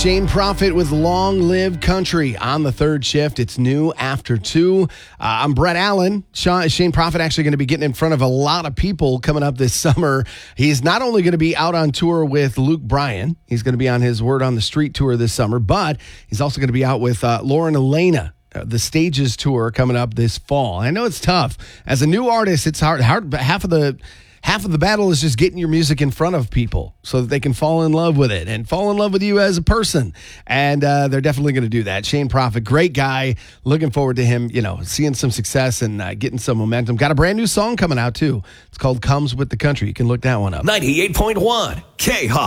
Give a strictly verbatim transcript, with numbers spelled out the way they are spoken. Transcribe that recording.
Shane Prophet with Long Live Country on the third shift. It's new after two. Uh, I'm Brett Allen. Sean, Shane Prophet actually going to be getting in front of a lot of people coming up this summer. He's not only going to be out on tour with Luke Bryan, he's going to be on his Word on the Street tour this summer, but he's also going to be out with uh, Lauren Elena. The Stages tour coming up this fall. I know it's tough. As a new artist, it's hard. hard but half of the half of the battle is just getting your music in front of people so that they can fall in love with it and fall in love with you as a person. And uh, they're definitely going to do that. Shane Prophet, great guy. Looking forward to him, you know, seeing some success and uh, getting some momentum. Got a brand new song coming out, too. It's called Comes with the Country. You can look that one up. ninety-eight point one K-Hop.